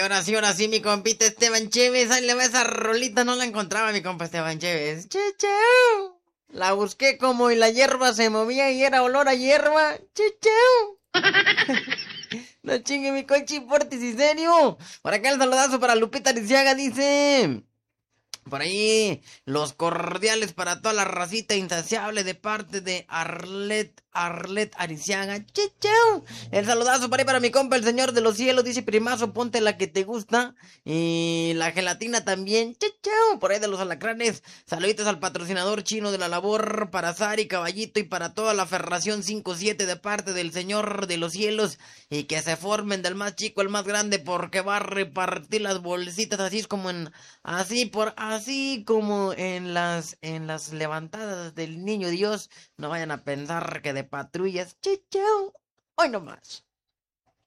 ahora sí, mi compita Esteban Chévez. Ahí le va esa rolita, no la encontraba mi compa Esteban Chévez. Chichau. La busqué como y la hierba se movía y era olor a hierba. Chichau. No chingue mi coche, portis, ¿en serio? Por acá el saludazo para Lupita Ariciaga, dice... Por ahí, los cordiales para toda la racita insaciable de parte de Arlet Ariciaga. Chichau. El saludazo para ahí para mi compa, el señor de los cielos. Dice, primazo, ponte la que te gusta. Y la gelatina también. Chichau. Por ahí de los alacranes. Saluditos al patrocinador chino de la labor, para Sari, Caballito y para toda la Ferración 5-7 de parte del señor de los cielos. Y que se formen del más chico al más grande, porque va a repartir las bolsitas así como en las levantadas del niño Dios. No vayan a pensar que de patrullas. Chichau. Hoy nomás.